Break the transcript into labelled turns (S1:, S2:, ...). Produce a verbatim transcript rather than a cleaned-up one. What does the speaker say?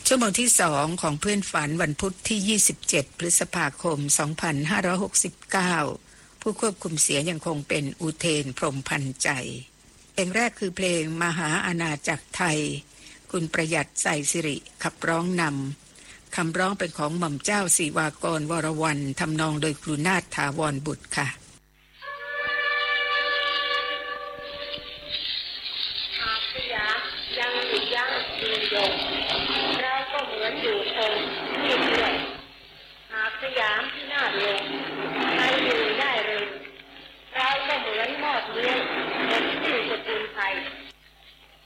S1: ชั่วโมงที่สองของเพื่อนฝันวันพุธที่ยี่สิบเจ็ดพฤษภาคมสองพันห้าร้อยหกสิบเก้าผู้ควบคุมเสียงยังคงเป็นอุเทนพรหมพันใจเพลงแรกคือเพลงมหาอาณาจักรไทยคุณประหยัดใส่สิริขับร้องนำคำร้องเป็นของหม่อมเจ้าศิวากรวรวรรณทำนองโดยครูนาถถาวรบุตรค่ะ